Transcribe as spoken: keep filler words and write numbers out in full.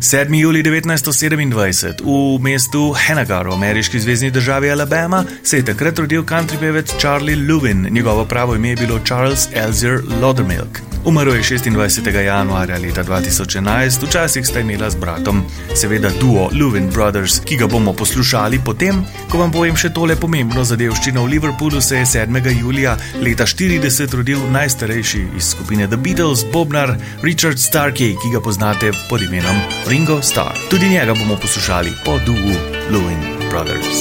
sedmi julij devetnajststo sedemindvajset v mestu Hennigar v ameriški zvezni državi Alabama se je takrat rodil country pevec Charlie Louvin. Njegovo pravo ime je bilo Charles Elzier Laudermilk. Umrl je šestindvajsetega januarja leta dva tisoč enajst, včasih sta imela z bratom seveda duo Louvin Brothers, ki ga bomo poslušali potem, ko vam povem še tole pomembno zadevščino. V Liverpoolu se je sedmega julija leta štirideset rodil najstarejši iz skupine The Beatles, bobnar Richard Starkey, ki ga poznate pod imenom Ringo Starr. Tudi njega bomo poslušali po duu Louvin Brothers.